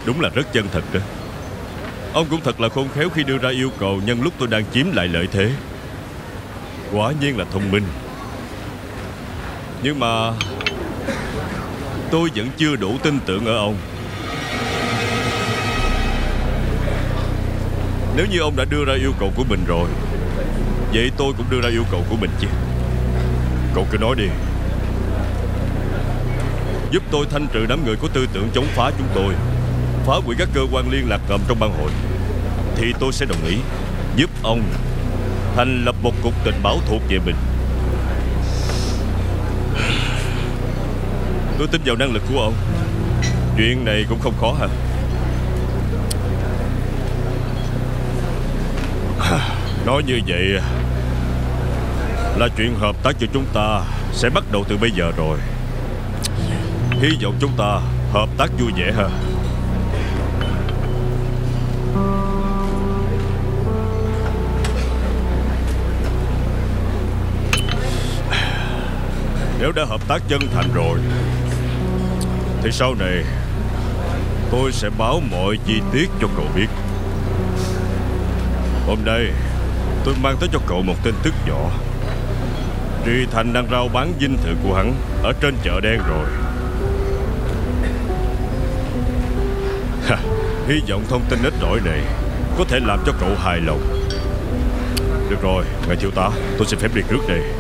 Đúng là rất chân thật đó. Ông cũng thật là khôn khéo khi đưa ra yêu cầu nhân lúc tôi đang chiếm lại lợi thế. Quả nhiên là thông minh. Nhưng mà tôi vẫn chưa đủ tin tưởng ở ông. Nếu như ông đã đưa ra yêu cầu của mình rồi, vậy tôi cũng đưa ra yêu cầu của mình chứ. Cậu cứ nói đi. Giúp tôi thanh trừ đám người có tư tưởng chống phá chúng tôi, phá hủy các cơ quan liên lạc ngầm trong bang hội, thì tôi sẽ đồng ý giúp ông thành lập một cục tình báo thuộc về mình. Tôi tin vào năng lực của ông. Chuyện này cũng không khó hả? Nói như vậy là chuyện hợp tác của chúng ta sẽ bắt đầu từ bây giờ rồi. Hy vọng chúng ta hợp tác vui vẻ ha. Nếu đã hợp tác chân thành rồi thì sau này tôi sẽ báo mọi chi tiết cho cậu biết. Hôm nay tôi mang tới cho cậu một tin tức nhỏ. Tri Thành đang rao bán dinh thự của hắn ở trên chợ đen rồi. Hy vọng thông tin ít ỏi này có thể làm cho cậu hài lòng. Được rồi, ngài thiếu tá, tôi xin phép đi trước đây.